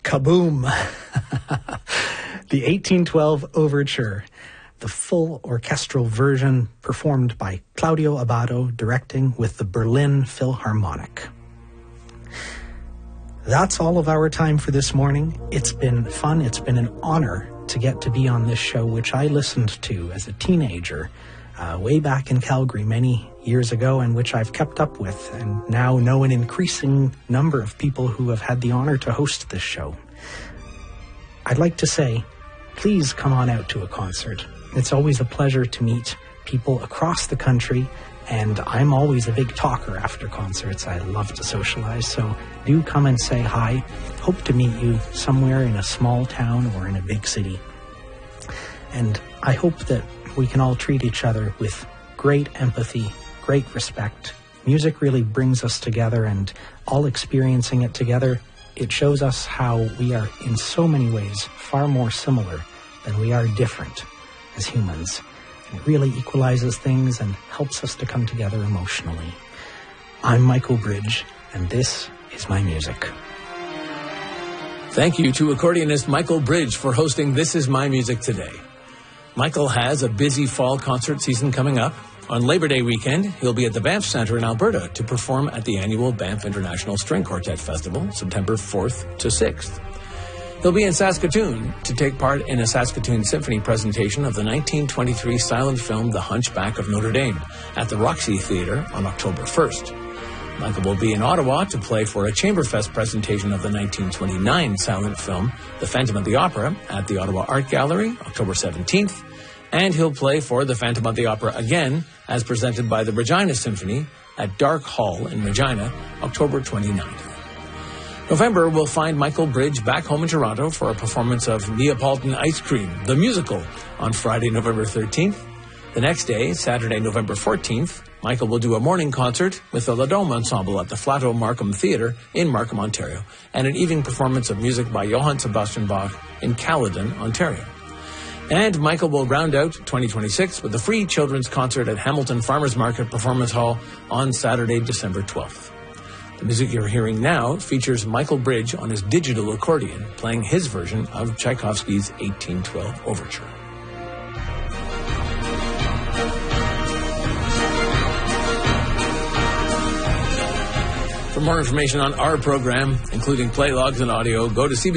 Kaboom! The 1812 Overture, the full orchestral version performed by Claudio Abbado, directing with the Berlin Philharmonic. That's all of our time for this morning. It's been fun. It's been an honor to get to be on this show, which I listened to as a teenager way back in Calgary many years ago, and which I've kept up with, and now know an increasing number of people who have had the honor to host this show. I'd like to say, please come on out to a concert. It's always a pleasure to meet people across the country, and I'm always a big talker after concerts. I love to socialize, so do come and say hi. Hope to meet you somewhere in a small town or in a big city. And I hope that we can all treat each other with great empathy, great respect. Music really brings us together, and all experiencing it together, it shows us how we are in so many ways far more similar than we are different as humans. And it really equalizes things and helps us to come together emotionally. I'm Michael Bridge, and this is my music. Thank you to accordionist Michael Bridge for hosting This Is My Music today. Michael has a busy fall concert season coming up. On Labor Day weekend, he'll be at the Banff Centre in Alberta to perform at the annual Banff International String Quartet Festival, September 4th to 6th. He'll be in Saskatoon to take part in a Saskatoon Symphony presentation of the 1923 silent film The Hunchback of Notre Dame at the Roxy Theatre on October 1st. Michael will be in Ottawa to play for a Chamberfest presentation of the 1929 silent film The Phantom of the Opera at the Ottawa Art Gallery, October 17th. And he'll play for the Phantom of the Opera again, as presented by the Regina Symphony at Dark Hall in Regina, October 29th. November will find Michael Bridge back home in Toronto for a performance of Neapolitan Ice Cream, the musical, on Friday, November 13th. The next day, Saturday, November 14th, Michael will do a morning concert with the La Dome Ensemble at the Flato Markham Theatre in Markham, Ontario, and an evening performance of music by Johann Sebastian Bach in Caledon, Ontario. And Michael will round out 2026 with a free children's concert at Hamilton Farmers Market Performance Hall on Saturday, December 12th. The music you're hearing now features Michael Bridge on his digital accordion, playing his version of Tchaikovsky's 1812 Overture. For more information on our program, including play logs and audio, go to CB